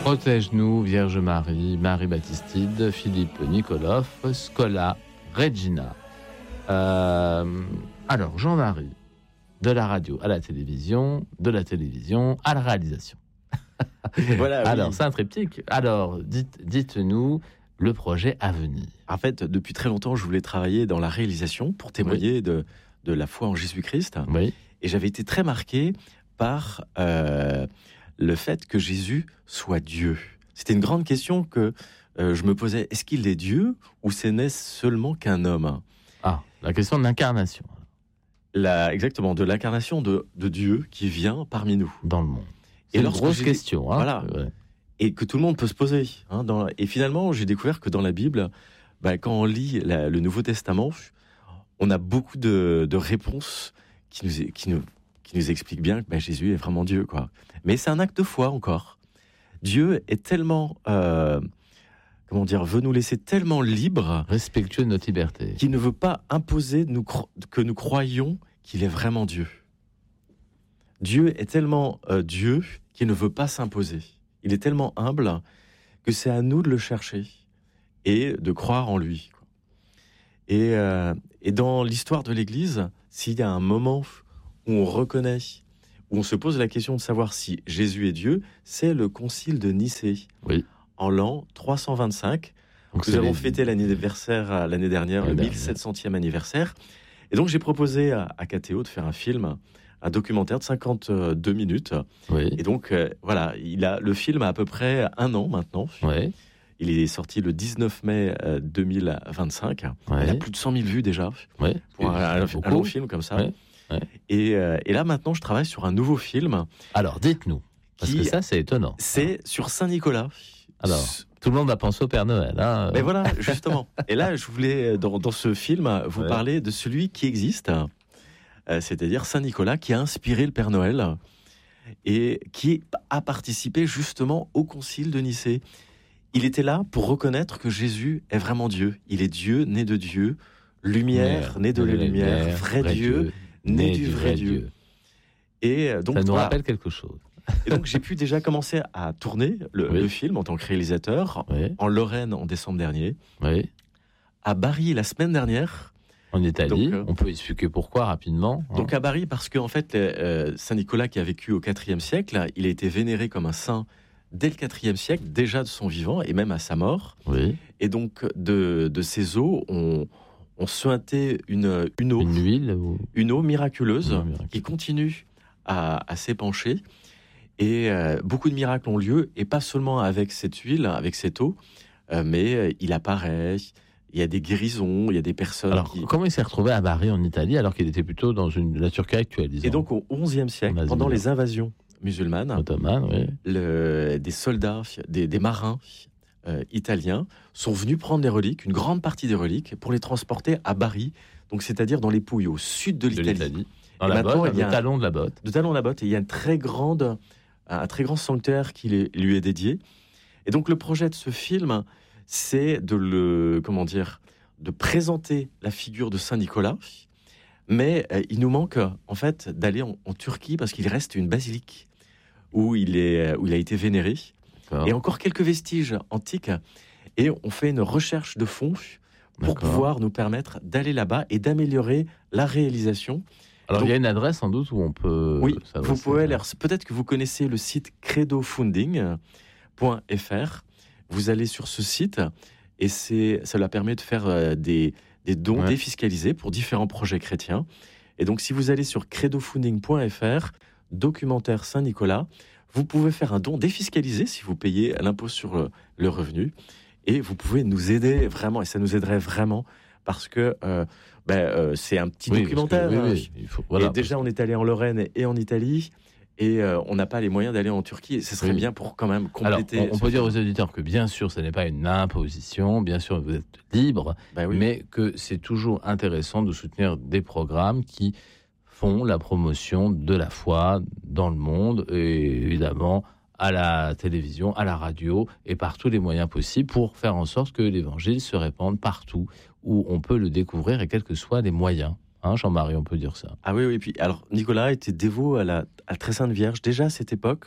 Protège-nous, Vierge Marie, Marie Baptistide, Philippe Nikolov, Scola Regina. Alors, Jean-Marie, de la radio à la télévision, de la télévision à la réalisation. Voilà, oui. Alors, c'est un triptyque. Alors, dites-nous le projet à venir. En fait, depuis très longtemps, je voulais travailler dans la réalisation pour témoigner de la foi en Jésus-Christ. Oui. Et j'avais été très marqué par le fait que Jésus soit Dieu. C'était une grande question que je me posais. Est-ce qu'il est Dieu ou ce n'est seulement qu'un homme ? Ah, la question de l'incarnation. Exactement, de l'incarnation de Dieu qui vient parmi nous. Dans le monde. C'est une grosse question. Hein, voilà. Ouais. Et que tout le monde peut se poser. Hein, et finalement, j'ai découvert que dans la Bible, quand on lit le Nouveau Testament, on a beaucoup de réponses qui nous expliquent bien que Jésus est vraiment Dieu, quoi. Mais c'est un acte de foi encore. Dieu est tellement, veut nous laisser tellement libres, respectueux de notre liberté, qu'il ne veut pas imposer que nous croyions qu'il est vraiment Dieu. Dieu est tellement Dieu qu'il ne veut pas s'imposer. Il est tellement humble que c'est à nous de le chercher et de croire en lui. Et dans l'histoire de l'Église, s'il y a un moment où on reconnaît, où on se pose la question de savoir si Jésus est Dieu, c'est le concile de Nicée, en l'an 325. Donc nous avons fêté l'anniversaire l'année dernière, le 1700e anniversaire. Et donc j'ai proposé à KTO de faire un film, un documentaire de 52 minutes. Oui. Et donc, le film a à peu près 1 an maintenant. Oui. Il est sorti le 19 mai 2025. Ouais. Il a plus de 100 000 vues déjà. Ouais. Pour un long film comme ça. Ouais. Ouais. Et là, maintenant, je travaille sur un nouveau film. Alors, dites-nous. Parce que ça, c'est étonnant. C'est sur Saint-Nicolas. Alors, tout le monde va penser au Père Noël. Hein. Mais voilà, justement. Et là, je voulais, dans ce film, vous parler de celui qui existe. C'est-à-dire Saint-Nicolas, qui a inspiré le Père Noël et qui a participé justement au concile de Nicée. Il était là pour reconnaître que Jésus est vraiment Dieu. Il est Dieu, né de Dieu, lumière, né de la lumière, vrai Dieu, né du vrai Dieu. Et donc, ça nous rappelle quelque chose. Et donc j'ai pu déjà commencer à tourner le film en tant que réalisateur en Lorraine en décembre dernier, à Bari la semaine dernière. En Italie, donc, on peut expliquer pourquoi rapidement. Donc à Bari, parce qu'en fait, Saint Nicolas qui a vécu au IVe siècle, il a été vénéré comme un saint dès le IVe siècle, déjà de son vivant et même à sa mort. Oui. Et donc de ses eaux, on suintait une eau, une eau miraculeuse qui continue à s'épancher. Et beaucoup de miracles ont lieu, et pas seulement avec cette huile, avec cette eau, mais il apparaît. Il y a des guérisons, il y a des personnes. Alors, comment il s'est retrouvé à Bari en Italie alors qu'il était plutôt dans la Turquie actuelle, disons. Et donc au XIe siècle, pendant les invasions musulmanes, ottomanes, des soldats, des marins italiens sont venus prendre des reliques, une grande partie des reliques, pour les transporter à Bari, donc c'est-à-dire dans les Pouilles, au sud de l'Italie. Dans la botte, le talon de la botte. Le talon de la botte, et il y a un très grand sanctuaire qui lui est dédié. Et donc le projet de ce film, c'est de présenter la figure de Saint Nicolas, mais il nous manque en fait d'aller en Turquie parce qu'il reste une basilique où il a été vénéré, et encore quelques vestiges antiques, et on fait une recherche de fonds pour pouvoir nous permettre d'aller là-bas et d'améliorer la réalisation. Alors, il y a une adresse sans doute où on peut... Oui, vous pouvez aller... Peut-être que vous connaissez le site credofunding.fr. Vous allez sur ce site et cela permet de faire des dons défiscalisés pour différents projets chrétiens. Et donc, si vous allez sur credofunding.fr, documentaire Saint-Nicolas, vous pouvez faire un don défiscalisé si vous payez l'impôt sur le revenu. Et vous pouvez nous aider vraiment, et ça nous aiderait vraiment, parce que c'est un petit documentaire. Et déjà, on est allé en Lorraine et en Italie, et on n'a pas les moyens d'aller en Turquie. Et ce serait bien pour quand même compléter. Alors, on peut dire aux auditeurs que bien sûr, ce n'est pas une imposition, bien sûr, vous êtes libre, mais que c'est toujours intéressant de soutenir des programmes qui font la promotion de la foi dans le monde, et évidemment à la télévision, à la radio, et par tous les moyens possibles pour faire en sorte que l'évangile se répande partout où on peut le découvrir, et quels que soient les moyens. Hein, Jean-Marie, on peut dire ça. Ah oui, et puis alors Nicolas était dévot à la très sainte Vierge. Déjà à cette époque,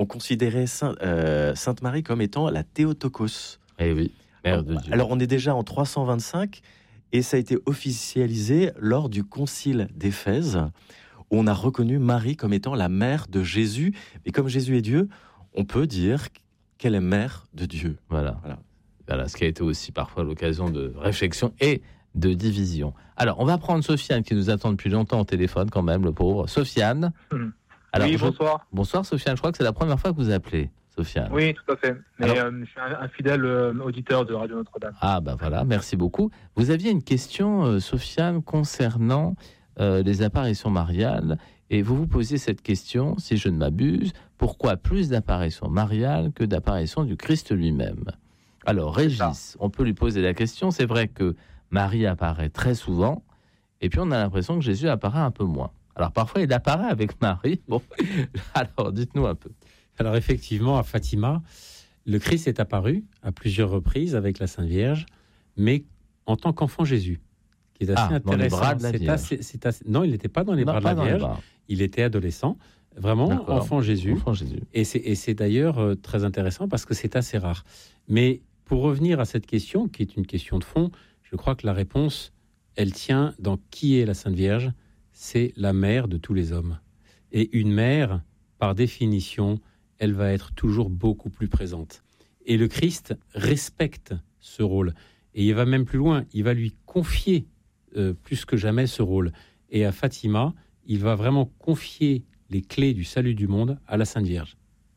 on considérait Sainte Marie comme étant la Théotokos. Eh oui, Mère de Dieu. Alors on est déjà en 325 et ça a été officialisé lors du concile d'Éphèse où on a reconnu Marie comme étant la mère de Jésus. Et comme Jésus est Dieu, on peut dire qu'elle est mère de Dieu. Voilà, ce qui a été aussi parfois l'occasion de réflexion et de division. Alors, on va prendre Sofiane qui nous attend depuis longtemps au téléphone quand même, le pauvre. Sofiane. Alors, oui, bonsoir. Bonsoir Sofiane, je crois que c'est la première fois que vous appelez, Sofiane. Oui, tout à fait. Mais je suis un fidèle auditeur de Radio Notre-Dame. Ah ben voilà, merci beaucoup. Vous aviez une question, Sofiane, concernant les apparitions mariales, et vous vous posiez cette question, si je ne m'abuse, pourquoi plus d'apparitions mariales que d'apparitions du Christ lui-même? Alors Régis, on peut lui poser la question, c'est vrai que Marie apparaît très souvent, et puis on a l'impression que Jésus apparaît un peu moins. Alors parfois il apparaît avec Marie, bon, alors dites-nous un peu. Alors effectivement, à Fatima, le Christ est apparu à plusieurs reprises avec la Sainte Vierge, mais en tant qu'enfant Jésus, qui est assez intéressant. Dans les bras de la Vierge. Non, il n'était pas dans les bras de la Vierge, il était adolescent, vraiment enfant Jésus. Et c'est d'ailleurs très intéressant parce que c'est assez rare. Mais pour revenir à cette question, qui est une question de fond, je crois que la réponse, elle tient dans qui est la Sainte Vierge. C'est la mère de tous les hommes. Et une mère, par définition, elle va être toujours beaucoup plus présente. Et le Christ respecte ce rôle. Et il va même plus loin, il va lui confier plus que jamais ce rôle. Et à Fatima, il va vraiment confier les clés du salut du monde à la Sainte Vierge.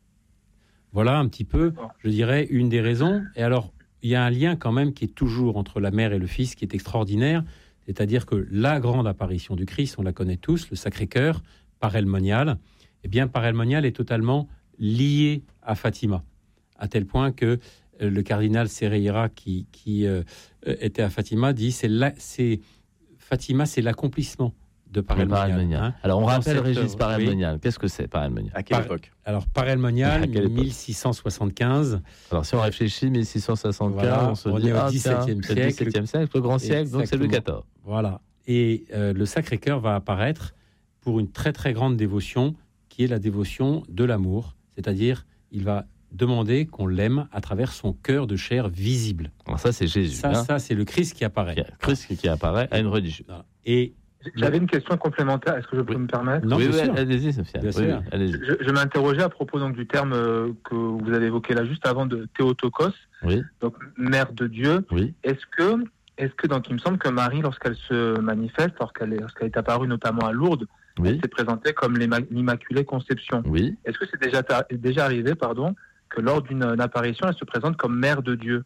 Voilà un petit peu, je dirais, une des raisons. Et alors, il y a un lien quand même qui est toujours entre la mère et le fils qui est extraordinaire. C'est-à-dire que la grande apparition du Christ, on la connaît tous, le Sacré-Cœur, parelmonial, eh bien, parelmonial est totalement lié à Fatima, à tel point que le cardinal Serreira, qui était à Fatima, dit Fatima, c'est l'accomplissement de parelmonial. Hein. Alors, on rappelle Régis parelmonial. Oui. Qu'est-ce que c'est, parelmonial? À quelle époque? Alors, parelmonial, 1675. Alors, si on réfléchit, 1675, voilà, on se dit, au XVIIe siècle. Le grand siècle, donc c'est Louis XIV. Voilà. Et le Sacré-Cœur va apparaître pour une très, très grande dévotion, qui est la dévotion de l'amour. C'est-à-dire, il va demander qu'on l'aime à travers son cœur de chair visible. Alors ça, c'est Jésus. Ça, c'est le Christ qui apparaît. Christ qui apparaît à une religieuse. Voilà. Et j'avais une question complémentaire, est-ce que je peux me permettre? Non, oui, allez-y, Sophia. Allez-y. Je m'interrogeais à propos donc, du terme que vous avez évoqué là juste avant de Théotokos, donc mère de Dieu. Oui. Est-ce que donc il me semble que Marie, lorsqu'elle se manifeste, lorsqu'elle est apparue notamment à Lourdes, elle s'est présentée comme l'Immaculée Conception. Oui. Est-ce que c'est déjà arrivé, que lors d'une apparition, elle se présente comme mère de Dieu?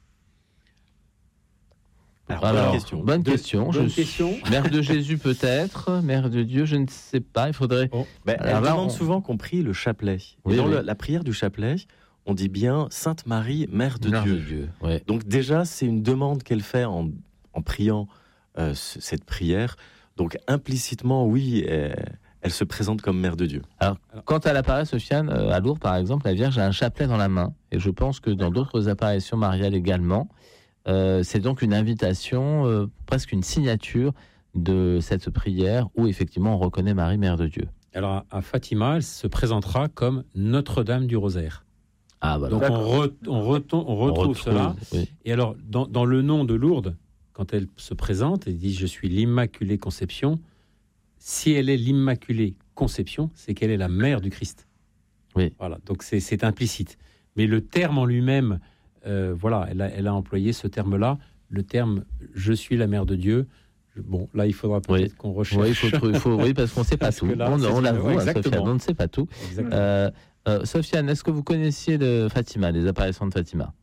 Alors, bonne question. Mère de Jésus peut-être, mère de Dieu, je ne sais pas. Il faudrait. Elle demande souvent qu'on prie le chapelet. Et dans la prière du chapelet, on dit bien Sainte Marie, mère de Dieu. Ouais. Donc déjà, c'est une demande qu'elle fait en priant cette prière. Donc implicitement, oui, elle se présente comme mère de Dieu. Alors quand elle apparaît, Sofiane, à Lourdes par exemple, la Vierge a un chapelet dans la main. Et je pense que dans d'autres apparitions mariales également. C'est donc une invitation, presque une signature de cette prière où effectivement on reconnaît Marie, Mère de Dieu. Alors à Fatima, elle se présentera comme Notre-Dame du Rosaire. Ah, voilà. Donc on retrouve cela. Oui. Et alors dans le nom de Lourdes, quand elle se présente, elle dit « Je suis l'Immaculée Conception ». Si elle est l'Immaculée Conception, c'est qu'elle est la mère du Christ. Oui. Voilà, donc c'est implicite. Mais le terme en lui-même... voilà, elle a employé ce terme-là, le terme « je suis la mère de Dieu ». Bon, là, il faudra peut-être qu'on recherche. Oui, parce qu'on ne sait pas tout. Là, on l'avoue, Sofiane, on ne sait pas tout. Sofiane, est-ce que vous connaissiez Fatima, les apparitions de Fatima?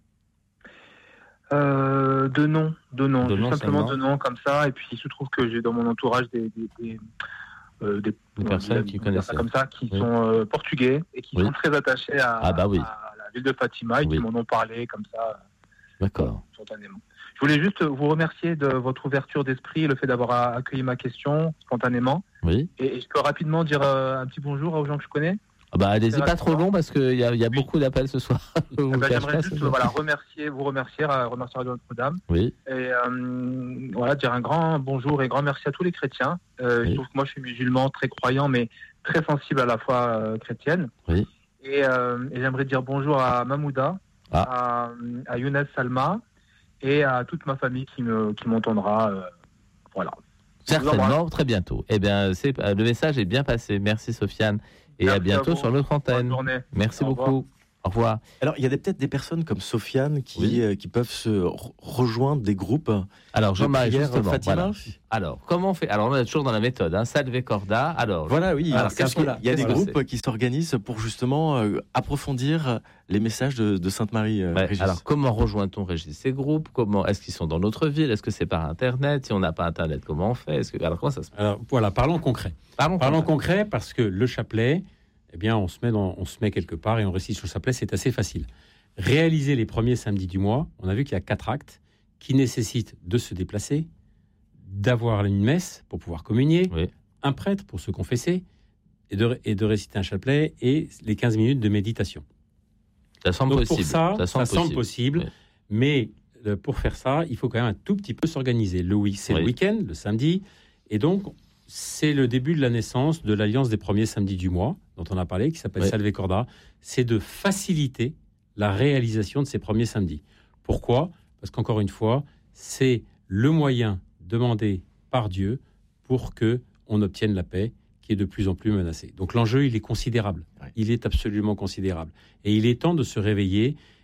De nom, simplement de nom comme ça. Et puis, il se trouve que j'ai dans mon entourage des personnes qui connaissent comme ça, qui sont portugais et qui sont très attachés à la ville de Fatima et qui m'en ont parlé comme ça. D'accord. Spontanément. Je voulais juste vous remercier de votre ouverture d'esprit et le fait d'avoir accueilli ma question spontanément. Oui. Et je peux rapidement dire un petit bonjour aux gens que je connais. Allez-y, pas trop long parce qu'il y a beaucoup d'appels ce soir. J'aimerais juste vous remercier Radio Notre-Dame. Oui. Et dire un grand bonjour et grand merci à tous les chrétiens. Je trouve que moi je suis musulman, très croyant, mais très sensible à la foi chrétienne. Oui. Et j'aimerais dire bonjour à Mahmouda, à Younes Salma et à toute ma famille qui m'entendra. Voilà. Certainement, très bientôt. Eh bien, le message est bien passé. Merci Sofiane. Et merci à bientôt sur notre antenne. Merci beaucoup. Au revoir. Alors, il y a peut-être des personnes comme Sofiane qui peuvent se rejoindre des groupes. Alors, Jean-Marie, justement, Fatima. Voilà. Alors, comment on fait ? Alors, on est toujours dans la méthode, Salve Corda. Alors, voilà, oui. Alors, il y a des groupes qui s'organisent pour justement approfondir les messages de Sainte Marie. Régis. Alors, comment rejoint-on, Régis, ces groupes ? Est-ce qu'ils sont dans notre ville ? Est-ce que c'est par Internet ? Si on n'a pas Internet, comment on fait ? Alors, comment ça se passe ? Alors, voilà, parlons concret. Parlons concret parce que le chapelet, eh bien, on se met quelque part et on récite sur le chapelet, c'est assez facile. Réaliser les premiers samedis du mois, on a vu qu'il y a 4 actes qui nécessitent de se déplacer, d'avoir une messe pour pouvoir communier, un prêtre pour se confesser et de réciter un chapelet et les 15 minutes de méditation. Ça semble Donc possible. Pour ça semble possible, mais pour faire ça, il faut quand même un tout petit peu s'organiser. Le week-end, le samedi, et donc c'est le début de la naissance de l'Alliance des premiers samedis du mois, dont on a parlé, qui s'appelle Salve Corda. C'est de faciliter la réalisation de ces premiers samedis. Pourquoi ? Parce qu'encore une fois, c'est le moyen demandé par Dieu pour qu'on obtienne la paix qui est de plus en plus menacée. Donc l'enjeu, il est considérable. Il est absolument considérable. Et il est temps de se réveiller